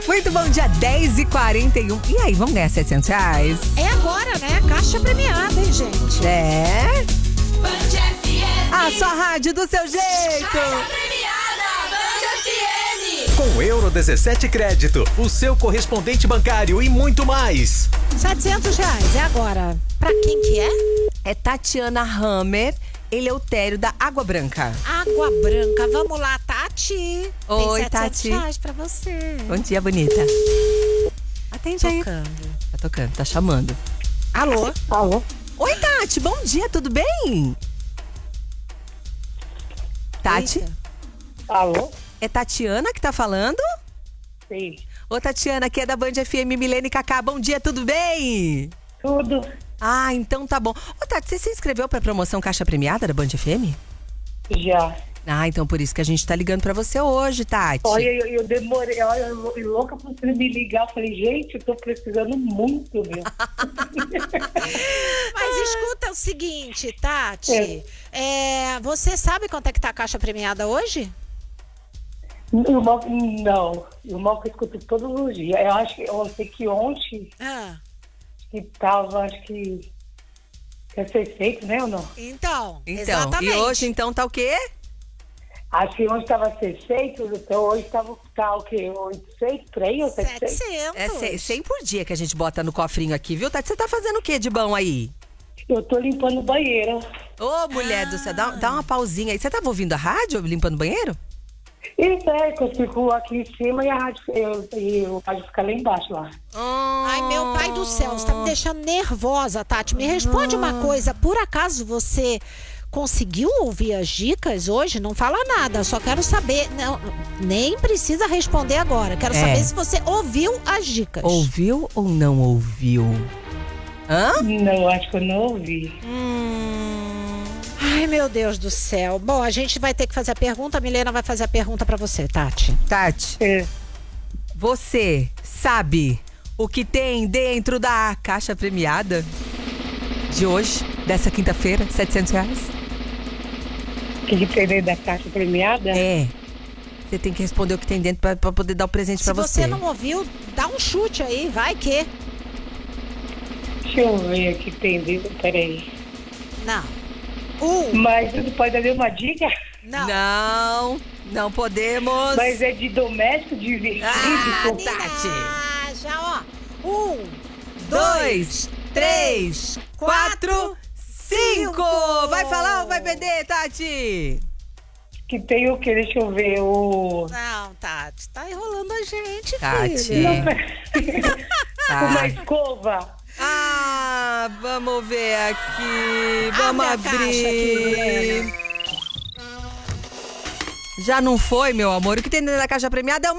Muito bom dia, 10h41. E aí, vamos ganhar R$700? É agora, né? Caixa premiada, hein, gente? É. Band FM. A sua rádio do seu jeito. Caixa premiada, Band FM. Com Euro 17 Crédito, o seu correspondente bancário e muito mais. R$700, é agora. Pra quem que é? É Tatiana Hammer, Eleutério da Água Branca. Água Branca. Vamos lá, Tati. Oi, Tem Tati. R$700 pra você. Bom dia, bonita. Atende aí. Tocando. Tá tocando, tá chamando. Alô? Alô? Oi, Tati, bom dia, tudo bem? Tati, Eita. Alô? é Tatiana que tá falando? Sim. Ô, Tatiana, aqui é da Band FM, Milene e Cacá, bom dia, tudo bem? Tudo? Ah, então tá bom. Ô, Tati, você se inscreveu pra promoção Caixa Premiada da Band FM? Já. Ah, então por isso que a gente tá ligando pra você hoje, Tati. Olha, eu demorei, olha, eu louca pra você me ligar. Eu falei, gente, eu tô precisando muito, meu. Mas escuta o seguinte, Tati. Você sabe quanto é que tá a caixa premiada hoje? Não, o mal que eu escuto todos os dias. Eu sei que ontem que tava, acho que é 600, né ou não? Então, Então, exatamente. e hoje então tá o quê? Acho que ontem tava 600, então hoje tá o quê? 800, 3 ou 700? 700. É 100 por dia que a gente bota no cofrinho aqui, viu, Tati? Você tá fazendo o quê de bom aí? Eu tô limpando o banheiro. Ô, mulher do céu, dá uma pausinha aí. Você tava ouvindo a rádio, limpando o banheiro? Isso é, que eu fico aqui em cima e a rádio fica lá embaixo, lá. Ai, meu pai do céu, você tá me deixando nervosa, Tati. Me responde uma coisa, por acaso você conseguiu ouvir as dicas hoje? Não fala nada, só quero saber. Não, nem precisa responder agora. Quero saber se você ouviu as dicas. Ouviu ou não ouviu? Hã? Não, acho que eu não ouvi. Ai, meu Deus do céu. Bom, a gente vai ter que fazer a pergunta. A Milena vai fazer a pergunta pra você, Tati. Tati, É. você sabe o que tem dentro da caixa premiada de hoje, dessa quinta-feira, R$700? O que tem dentro da caixa premiada? É. Você tem que responder o que tem dentro pra poder dar o presente Se pra você. você não ouviu, dá um chute aí, vai que. Deixa eu ver o que tem dentro, peraí. Não. Mas você pode dar uma dica? Não. Não podemos. Mas é de doméstico, de vestido? Tati. Já, ó. 1, 2, 3, 4, 5. Vai falar ou vai perder, Tati? Que tem o quê? Deixa eu ver. Não, Tati, tá enrolando a gente, Tati. filha. Uma escova. Ah, vamos ver aqui. Vamos Abre a caixa aqui, abrir. Milena. Já não foi, meu amor. O que tem dentro da caixa premiada é